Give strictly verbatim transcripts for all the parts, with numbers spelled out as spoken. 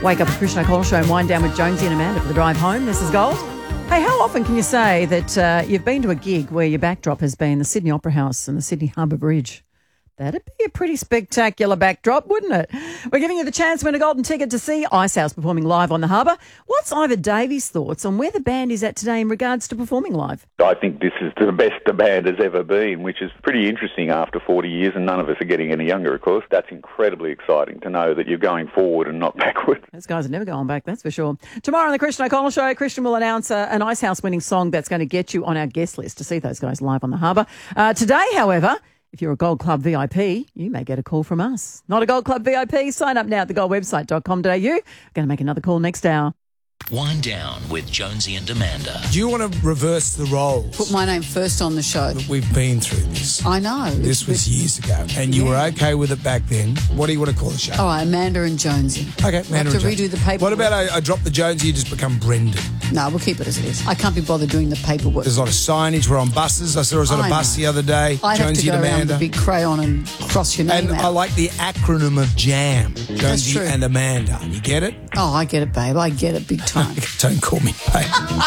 Wake up with Christian O'Connell Show and wind down with Jonesy and Amanda for the drive home. This is Gold. Hey, how often can you say that uh, you've been to a gig where your backdrop has been the Sydney Opera House and the Sydney Harbour Bridge? That'd be a pretty spectacular backdrop, wouldn't it? We're giving you the chance to win a golden ticket to see Icehouse performing live on the harbour. What's Ivor Davies' thoughts on where the band is at today in regards to performing live? I think this is the best the band has ever been, which is pretty interesting after forty years, and none of us are getting any younger, of course. That's incredibly exciting to know that you're going forward and not backward. Those guys are never going back, that's for sure. Tomorrow on the Christian O'Connell Show, Christian will announce uh, an Icehouse winning song that's going to get you on our guest list to see those guys live on the harbour. Uh, today, however, if you're a Gold Club V I P, you may get a call from us. Not a Gold Club V I P? Sign up now at the gold website dot com dot a u. We're going to make another call next hour. Wind Down with Jonesy and Amanda. Do you want to reverse the roles? Put my name first on the show. We've been through this. I know. This was years ago, and you Yeah. were okay with it back then. What do you want to call the show? All right, Amanda and Jonesy. Okay, I Amanda have to and redo Jonesy. the paperwork. What about I, I drop the Jonesy, you just become Brendan? No, we'll keep it as it is. I can't be bothered doing the paperwork. There's a lot of signage. We're on buses. I saw us on a I bus know. the other day. I'd have to Jonesy go and around Amanda. with a big crayon and cross your name And out. I like the acronym of JAM. Jonesy true. and Amanda. You get it? Oh, I get it, babe. I get it big time. Don't call me babe.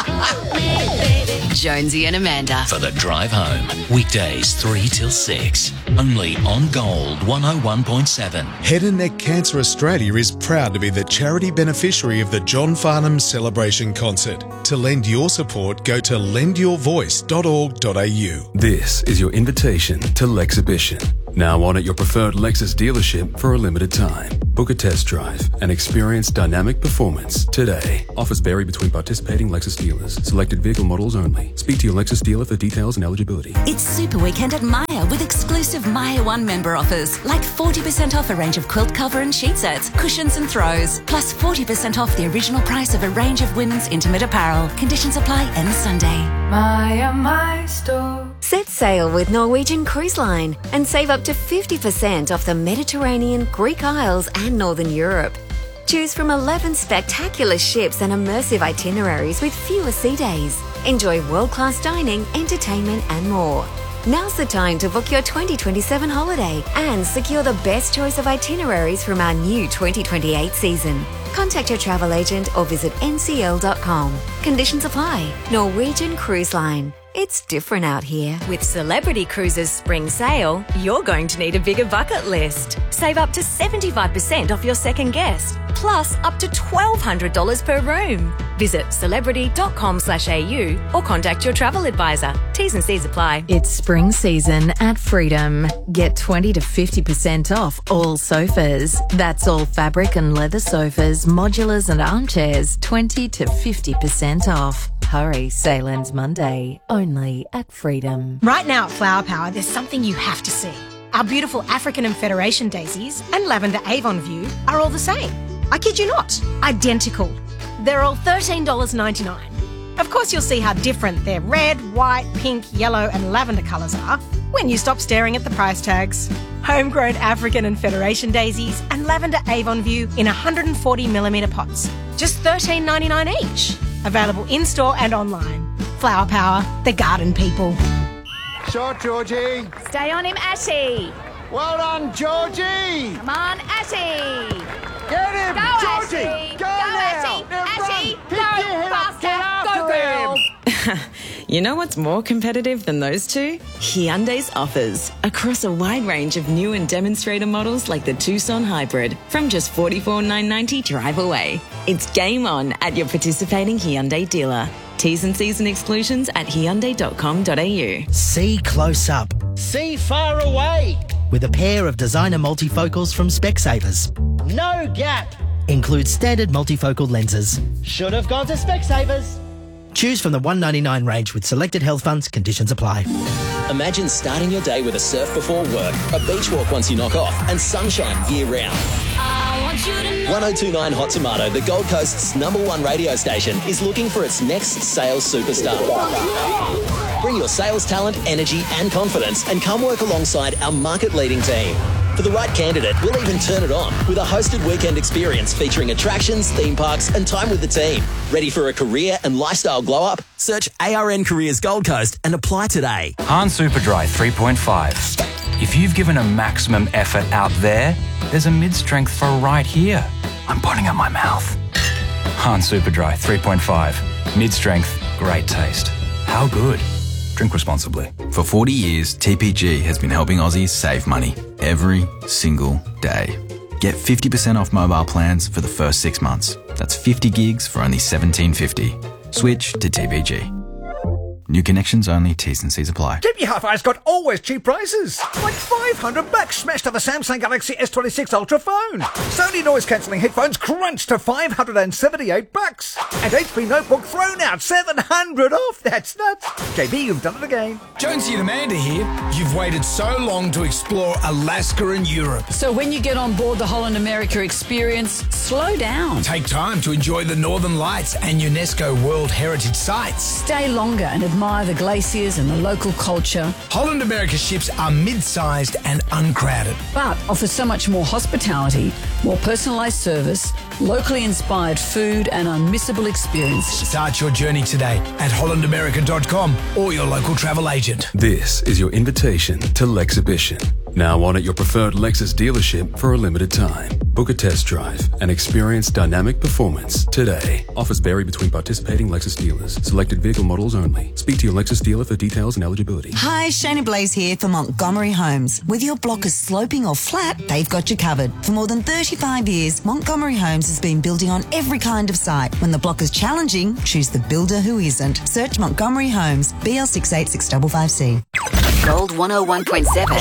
Jonesy and Amanda. For the drive home. Weekdays three till six. Only on Gold one oh one point seven. Head and Neck Cancer Australia is proud to be the charity beneficiary of the John Farnham Celebration Concert. To lend your support, go to lend your voice dot org dot a u. This is your invitation to Lexhibition. Now on at your preferred Lexus dealership for a limited time. Book a test drive and experience dynamic performance today. Offers vary between participating Lexus dealers. Selected vehicle models only. Speak to your Lexus dealer for details and eligibility. It's Super Weekend at Maya with exclusive Maya One member offers, like forty percent off a range of quilt cover and sheet sets, cushions and throws, plus forty percent off the original price of a range of women's intimate apparel. Conditions apply end Sunday. Maya, my store. Set sail with Norwegian Cruise Line and save up to fifty percent off the Mediterranean, Greek Isles and Northern Europe. Choose from eleven spectacular ships and immersive itineraries with fewer sea days. Enjoy world-class dining, entertainment and more. Now's the time to book your twenty twenty-seven holiday and secure the best choice of itineraries from our new twenty twenty-eight season. Contact your travel agent or visit n c l dot com. Conditions apply. Norwegian Cruise Line. It's different out here. With Celebrity Cruises Spring Sale, you're going to need a bigger bucket list. Save up to seventy-five percent off your second guest, plus up to twelve hundred dollars per room. Visit celebrity dot com slash a u or contact your travel advisor. T's and C's apply. It's spring season at Freedom. Get twenty to fifty percent off all sofas. That's all fabric and leather sofas, modulars and armchairs, twenty to fifty percent off. Hurry, sale ends Monday, only at Freedom. Right now at Flower Power, there's something you have to see. Our beautiful African and Federation daisies and lavender Avon View are all the same. I kid you not, identical. They're all thirteen dollars ninety-nine. Of course, you'll see how different their red, white, pink, yellow and lavender colours are when you stop staring at the price tags. Homegrown African and Federation daisies and lavender Avon View in one hundred forty millimetre pots. Just thirteen ninety-nine each. Available in-store and online. Flower Power, the garden people. Shot, Georgie. Stay on him, Ashy. Well done, Georgie. Come on, Ashy. Get him, Go, Georgie. Ashy. Go, Go, now. Ashy. Now Ashy. run. Go, Pick your head up. Get faster. after Go, girl. him. You know what's more competitive than those two? Hyundai's offers. Across a wide range of new and demonstrator models like the Tucson Hybrid from just forty-four thousand nine hundred ninety dollars drive away. It's game on at your participating Hyundai dealer. T's and C's and exclusions at hyundai dot com dot a u. See close up. See far away. With a pair of designer multifocals from Specsavers. No gap. Includes standard multifocal lenses. Should have gone to Specsavers. Choose from the one ninety-nine range with selected health funds. Conditions apply. Imagine starting your day with a surf before work, a beach walk once you knock off, and sunshine year-round. one oh two point nine Hot Tomato, the Gold Coast's number one radio station, is looking for its next sales superstar. Bring your sales talent, energy and confidence and come work alongside our market-leading team. For the right candidate, we'll even turn it on with a hosted weekend experience featuring attractions, theme parks and time with the team. Ready for a career and lifestyle glow-up? Search A R N Careers Gold Coast and apply today. Han Superdry three point five. If you've given a maximum effort out there, there's a mid-strength for right here. I'm putting up my mouth. Han Superdry three point five. Mid-strength, great taste. How good? Drink responsibly. For forty years, T P G has been helping Aussies save money every single day. Get fifty percent off mobile plans for the first six months. That's fifty gigs for only seventeen fifty. Switch to T P G. New connections only, T's and C's apply. Jimmy Hi-Fi's got always cheap prices. Like five hundred bucks smashed on the Samsung Galaxy S twenty-six Ultra phone. Sony noise-cancelling headphones crunched to five hundred seventy-eight bucks. And H P Notebook thrown out seven hundred off. That's nuts. J B, you've done it again. Jonesy and Amanda here. You've waited so long to explore Alaska and Europe. So when you get on board the Holland America experience, slow down. Take time to enjoy the Northern Lights and UNESCO World Heritage Sites. Stay longer and admire the glaciers and the local culture. Holland America ships are mid-sized and uncrowded, but offer so much more hospitality, more personalised service, locally inspired food and unmissable experiences. Start your journey today at holland america dot com or your local travel agent. This is your invitation to Lexhibition. Now on at your preferred Lexus dealership for a limited time. Book a test drive and experience dynamic performance today. Offers vary between participating Lexus dealers. Selected vehicle models only. Speak to your Lexus dealer for details and eligibility. Hi, Shani Blaze here for Montgomery Homes. Whether your block is sloping or flat, they've got you covered. For more than thirty-five years, Montgomery Homes has been building on every kind of site. When the block is challenging, choose the builder who isn't. Search Montgomery Homes, B L six eight six five five C. Gold one oh one point seven.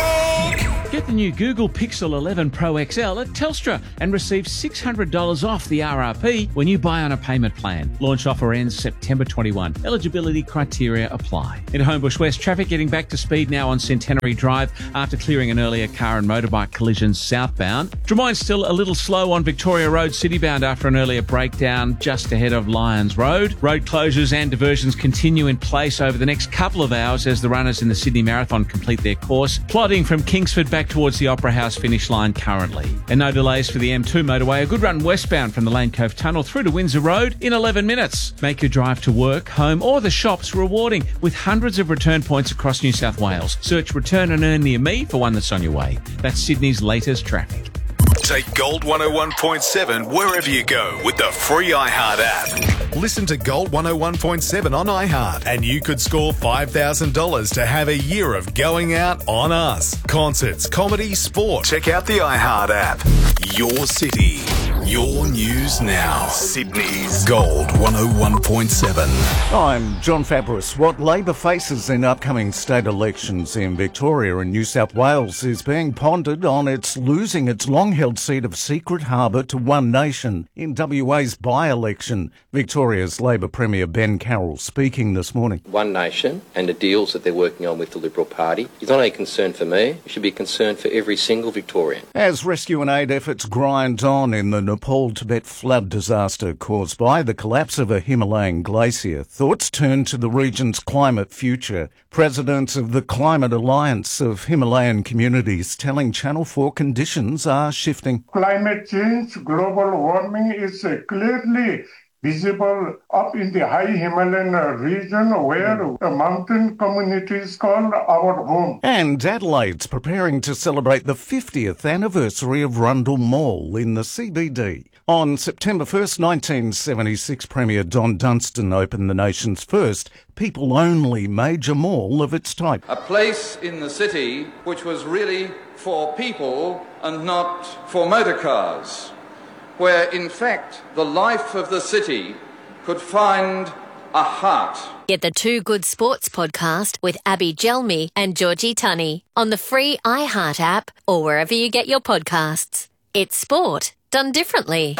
Get the new Google Pixel eleven Pro X L at Telstra and receive six hundred dollars off the R R P when you buy on a payment plan. Launch offer ends September twenty-first. Eligibility criteria apply. In Homebush West, traffic getting back to speed now on Centenary Drive after clearing an earlier car and motorbike collision southbound. Drummoyne's still a little slow on Victoria Road citybound after an earlier breakdown just ahead of Lyons Road. Road closures and diversions continue in place over the next couple of hours as the runners in the Sydney Marathon complete their course, plodding from Kingsford back towards the Opera House finish line currently. And no delays for the M two motorway. A good run westbound from the Lane Cove Tunnel through to Windsor Road in eleven minutes. Make your drive to work, home or the shops rewarding with hundreds of return points across New South Wales. Search Return and Earn near me for one that's on your way. That's Sydney's latest traffic. Take Gold one oh one point seven wherever you go with the free iHeart app. Listen to Gold one oh one point seven on iHeart and you could score five thousand dollars to have a year of going out on us. Concerts, comedy, sport. Check out the iHeart app. Your city, your news now. Sydney's Gold one oh one point seven. I'm John Fabris. What Labor faces in upcoming state elections in Victoria and New South Wales is being pondered on its losing its long-held seat of Secret Harbour to One Nation in W A's by-election. Victoria's Labor Premier Ben Carroll speaking this morning. One Nation and the deals that they're working on with the Liberal Party is not a concern for me. It should be a concern for every single Victorian. As rescue and aid efforts grind on in the Nepal-Tibet flood disaster caused by the collapse of a Himalayan glacier, thoughts turn to the region's climate future. Presidents of the Climate Alliance of Himalayan Communities telling Channel four conditions are shifting. Climate change, global warming is uh, clearly visible up in the high Himalayan region where the mountain communities call our home. And Adelaide's preparing to celebrate the fiftieth anniversary of Rundle Mall in the C B D. On September first, nineteen seventy-six, Premier Don Dunstan opened the nation's first people-only major mall of its type. A place in the city which was really for people and not for motor cars, where in fact the life of the city could find a heart. Get the Two Good Sports podcast with Abby Gelmi and Georgie Tunney on the free iHeart app or wherever you get your podcasts. It's sport done differently.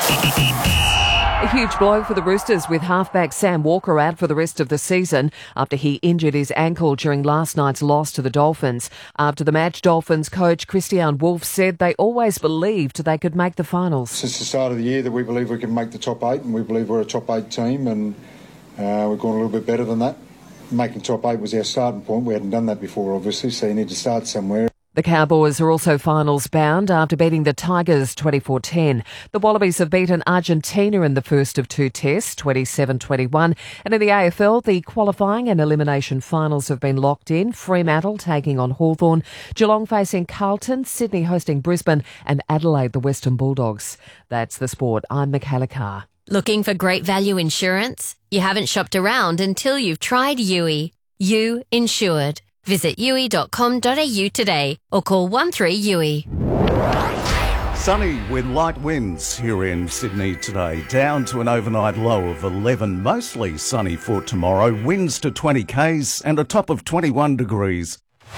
A huge blow for the Roosters with halfback Sam Walker out for the rest of the season after he injured his ankle during last night's loss to the Dolphins. After the match, Dolphins coach Christian Wolff said they always believed they could make the finals. Since the start of the year that we believe we can make the top eight, and we believe we're a top eight team, and uh, we've gone a little bit better than that. Making top eight was our starting point. We hadn't done that before, obviously, so you need to start somewhere. The Cowboys are also finals bound after beating the Tigers twenty-four ten. The Wallabies have beaten Argentina in the first of two tests, twenty-seven twenty-one. And in the A F L, the qualifying and elimination finals have been locked in. Fremantle taking on Hawthorn, Geelong facing Carlton, Sydney hosting Brisbane, and Adelaide the Western Bulldogs. That's the sport. I'm Michaela Carr. Looking for great value insurance? You haven't shopped around until you've tried U I. You Insured. Visit U I dot com dot a u today or call one three U I. Sunny with light winds here in Sydney today, down to an overnight low of eleven, mostly sunny for tomorrow, winds to twenty k's and a top of twenty-one degrees.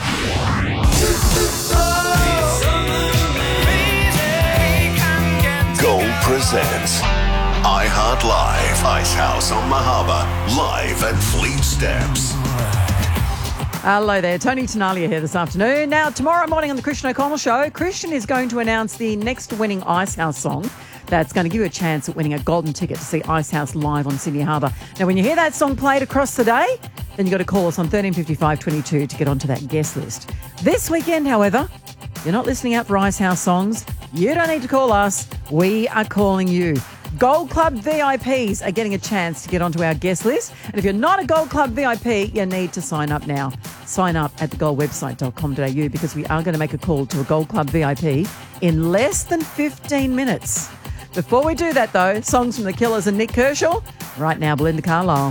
Gold presents iHeart Live, Icehouse on Mahaba, live at Fleet Steps. Hello there, Tony Tenalia here this afternoon. Now, tomorrow morning on the Christian O'Connell Show, Christian is going to announce the next winning Icehouse song that's going to give you a chance at winning a golden ticket to see Icehouse live on Sydney Harbour. Now, when you hear that song played across the day, then you've got to call us on thirteen fifty-five twenty-two to get onto that guest list. This weekend, however, you're not listening out for Icehouse songs. You don't need to call us. We are calling you. Gold Club V I Ps are getting a chance to get onto our guest list. And if you're not a Gold Club V I P, you need to sign up now. Sign up at the gold website dot com dot a u because we are going to make a call to a Gold Club V I P in less than fifteen minutes. Before we do that, though, songs from The Killers and Nick Kershaw. Right now, Belinda Carlisle.